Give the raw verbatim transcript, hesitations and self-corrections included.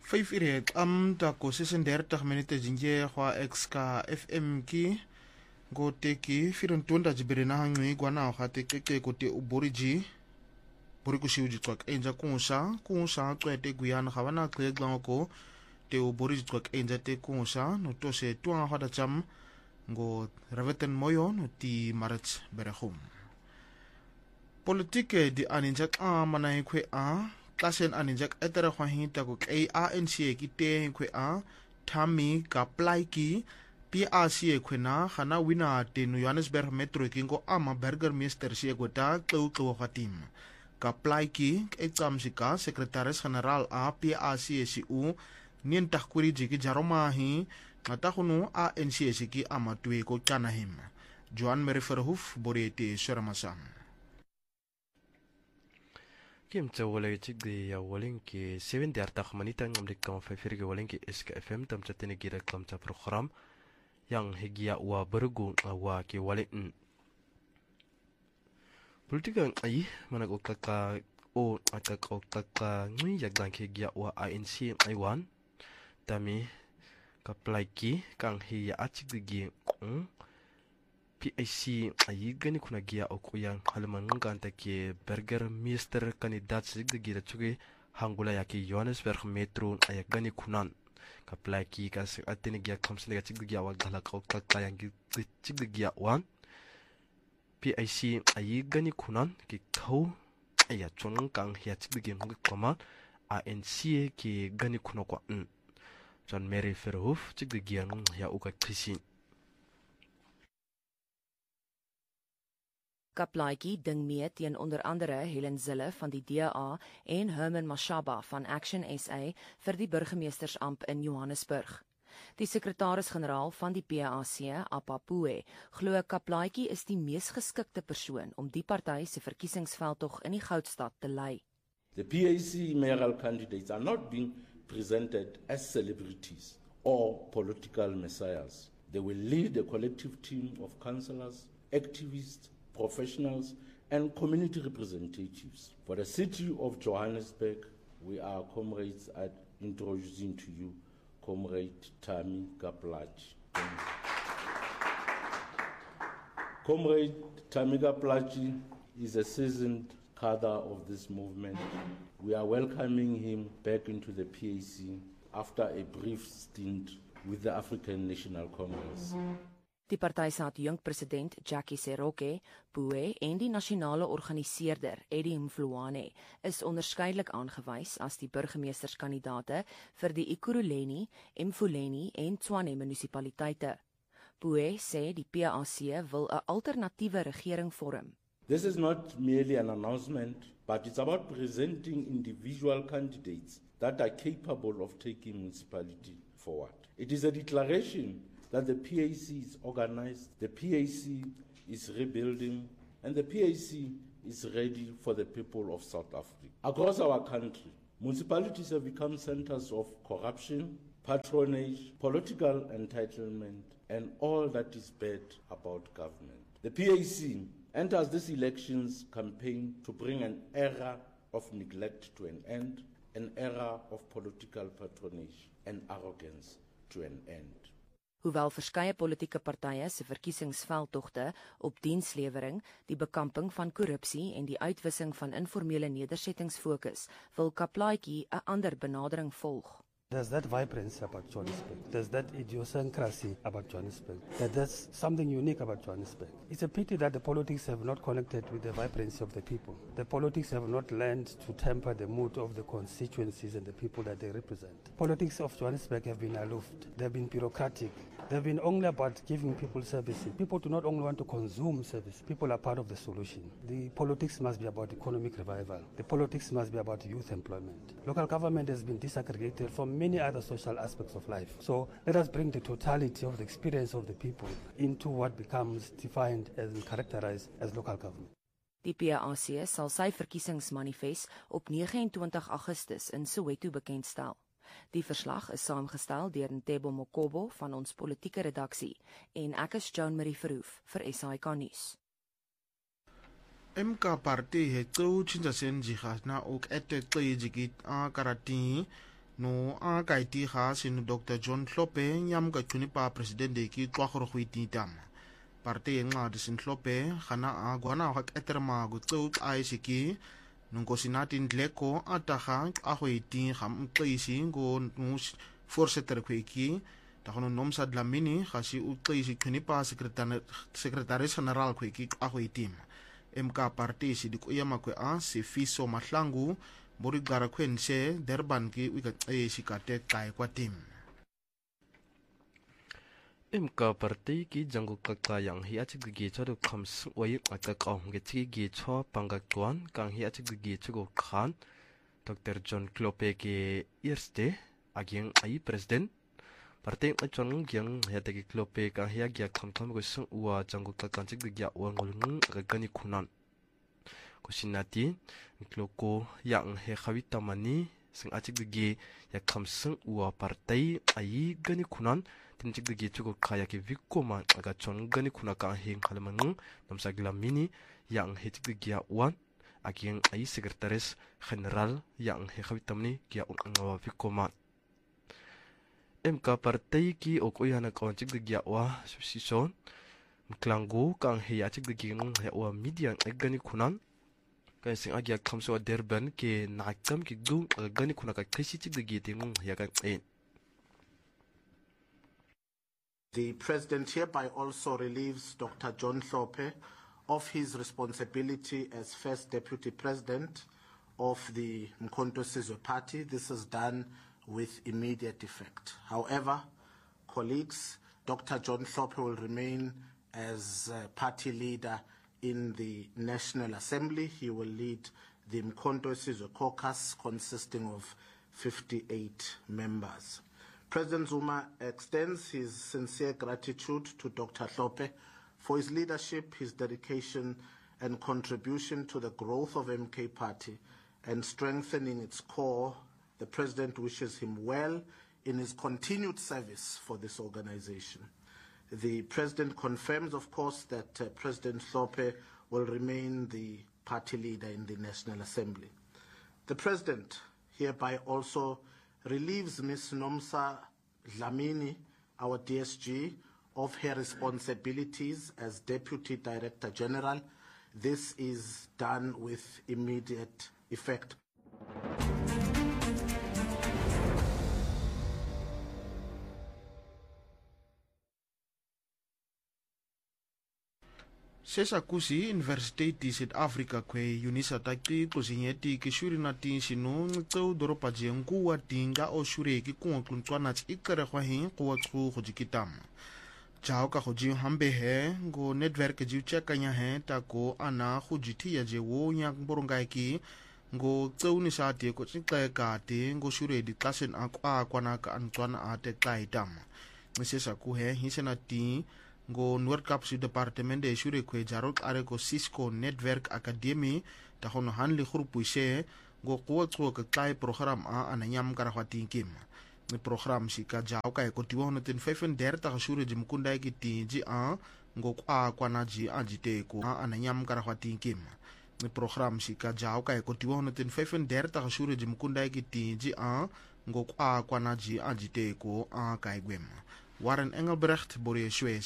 vyf uur am tako sesendertig minute jinje kwa exka F M ki go teki firentunda jibirina hangwi gwana khate keke kote uboriji borikushi twak enja kunsha kunsha twete guyana khawana klegla ko te uboriji twak enja te kunsha no tose tuanga hada cham go raveten moyo no ti marach berehum politike di aninjak a manai kwe a klasen aninjak etere khwahi ta ko A R N C ki te kwe a Thami Kaplaiki P R C khwena khana wina te no Johannesburg Metro kingo ama burgemeester se gota tlo tlo khatim Kaplaiki etsamsika secretaris general a P R C C U nien takhuri jiki jaroma hi ngata khunu A N C ki ama twe ko kana him Johan Meriferhof borete suramasam Kim tsa wala chik di ya walin ki seven di arta khamanita ngam dik kam fafir ki walin ki S K F M tam chatini gira kam cha program yang higia wa bergu wa ki walin politika ai mana ko kaka o aka ko kaka ngui yak dan ki higia wa A N C ai wan tami Kaplaiki kang hiya achik di gi P I C ai gani kuna gia okuyang halman nganta ke burgemeester kandidaat sig de gira chuge hangula yaki Johannesburg Metro ay gani kunan Kaplaiki kas atini gia kamsne ga chig de gia wa gala ko kakayang gi chig de gia wan P I C ai gani kunan ki khau aya chon kang hia chig de gi koma A N C ki gani kuno kwa John Mary Ferhof chig de gia ya uka krisin Kaplaiki ding mee teen onder andere Helen Zille van die D A en Herman Mashaba van Action S A vir die burgemeestersamp in Johannesburg. Die sekretaris-generaal van die P A C, Apapue, glo Kaplaiki is die mees geskikte persoon om die party se verkiesingsveldtog in die Goudstad te lei. The P A C mayoral candidates are not being presented as celebrities or political messiahs. They will lead a collective team of councillors, activists, professionals and community representatives. For the city of Johannesburg, we are comrades at introducing to you Comrade Thami Kaplachi. Comrade Thami Kaplachi is a seasoned cadre of this movement. We are welcoming him back into the P A C after a brief stint with the African National Congress. Die party se adjunkt president Jackie Seroke, Pue en die nasionale organiseerder Eddie Mfulwane is onderskeidelik aangewys as die burgemeesterskandidaate vir die Ekurhuleni, Mfuleni en Tshwane munisipaliteite. Pue sê die P A C wil 'n alternatiewe regering vorm. This is not merely an announcement, but it's about presenting individual candidates that are capable of taking municipality forward. It is a declaration that the P A C is organized, the P A C is rebuilding, and the P A C is ready for the people of South Africa. Across our country, municipalities have become centers of corruption, patronage, political entitlement, and all that is bad about government. The P A C enters this elections campaign to bring an era of neglect to an end, an era of political patronage and arrogance to an end. Hoewel verskeie politieke partye se verkiesingsveldtogte op dienslewering, die bekamping van korrupsie en die uitwissing van informele nedersettings fokus, wil Kaplaiki 'n ander benadering volg. There's that vibrancy about Johannesburg. There's that idiosyncrasy about Johannesburg. That there's something unique about Johannesburg. It's a pity that the politics have not connected with the vibrancy of the people. The politics have not learned to temper the mood of the constituencies and the people that they represent. Politics of Johannesburg have been aloof. They've been bureaucratic. They've been only about giving people services. People do not only want to consume service. People are part of the solution. The politics must be about economic revival. The politics must be about youth employment. Local government has been disaggregated from many other social aspects of life. So let us bring the totality of the experience of the people into what becomes defined and characterized as local government. Die P A C sal sy verkiesingsmanifest op nege en twintig Augustus in Soweto bekendstel. Die verslag is saamgestel deur Ntebo Mokobo van ons politieke redaksie en ek is Joan Marie Verhoef vir S A I K nuus. M K party he tso chinja senji na ok ete tse jigit a karati no a ka itiga sino Doctor John Hlophe nyam ka chunipa presidente ki twa gore go ititama parte enqa de sin Hlophe gana a gwana ga eterma go tseu a isiki nonkosinati ndleko ataga a go itiga mqisi ngo voorsitter kweki da gono nomsa Dlamini ga si uqisi chunipa secretary secretary general kweki a go itima emka parte si dikuyama kwe a Sifiso Mahlangu Bori gara kwense Durban ki wika e sikate kai kwa tim. Imka parti ki jangu kaka yang hi achik gi chodo khams wai akak ong ge chi gi cho pangak tuan kang hi achik gi chugo khan Doctor John Hlophe ki eerste aging ai president parti achon gyang ya de Hlophe ka hi agya kham kham go sung wa jangu kaka chik gi ya wa ngolung ga gani khunan Kusinati kloko yang he khawita mani sing achik gi ya khamsung wa partai ai gani kunan tinchik gi chugo khaya ki vikoma aga chon gani kuna ka hing khalmang namsa Dlamini yang he chik gi ya wan aging ai secretaries general yang he khawita mani ki ngawa vikoma emka partai ki okoyana ka chik gi ya wa subsison mklango kang he achik gi ng he wa media gani kunan Sing agya kamso Durban ke nakam ki gu gani kuna ka kashi chik gi tingung ya ka e The President hereby also relieves Doctor John Hlophe of his responsibility as First Deputy President of the Mkhonto Sizwe Party. This is done with immediate effect. However, colleagues, Doctor John Hlophe will remain as uh, party leader in the National Assembly. He will lead the Mkhonto Sizwe Caucus consisting of fifty-eight members. President Zuma extends his sincere gratitude to Doctor Hlophe for his leadership, his dedication and contribution to the growth of M K Party and strengthening its core. The President wishes him well in his continued service for this organization. The President confirms, of course, that uh, President Hlophe will remain the party leader in the National Assembly. The President hereby also relieves Miz Nomsa Dlamini, our D S G, of her responsibilities as Deputy Director General. This is done with immediate effect. Sesa kusi University South Africa kwe Unisa taki kusinyeti kishuri na tinsi nung tsau doropa jengu wa tinga o shure ki kunga kuntwana tsikere kwa hing kuwa tsu kujikitama. Chao ka kujiu hambe he, ngo network jiu cheka nya he, tako ana kujiti ya je wo nyak boronga ki, ngo tsau nisati ko tsikere ka te, ngo shure di klasen akwa akwana ka antwana ate klaitama. Sesa kuhe, hisena ti, Go World Cup su departement de shure kwe jarot are go Cisco Network Academy ta hono hanli khurpu she go ko tso ka klai program a ananyam kara khwati kim ni program si ka jaw ka ko tiwo no ten fifty ta shure jim kunda ki ti ji a go kwa kwana ji a jite ko a ananyam kara khwati kim ni program si ka jaw ka ko tiwo no ten fifty ta shure jim kunda ki ti ji a go kwa kwana ji a jite ko a kai gwem Warren Engelbrecht Borie Schweiz